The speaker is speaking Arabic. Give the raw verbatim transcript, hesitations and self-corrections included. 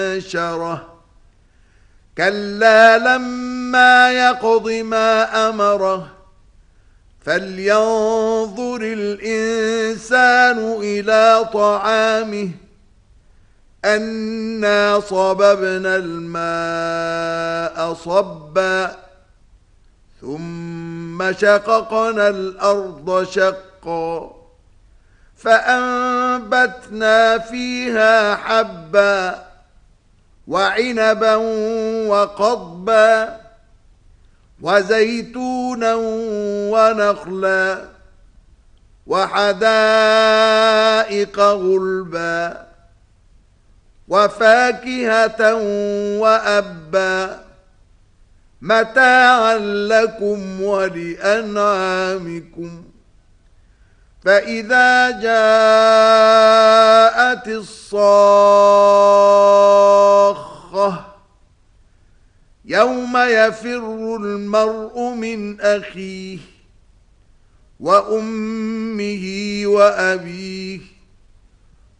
منشرة كلا لما يقض ما أمره فلينظر الإنسان إلى طعامه أنا صببنا الماء صبا ثم شققنا الأرض شقا فأنبتنا فيها حبا وعنبا وقضبا وزيتونا ونخلا وحدائق غلبا وفاكهة وأبا متاعا لكم ولأنعامكم فإذا جاءت الصاخة يوم يفر المرء من أخيه وأمه وأبيه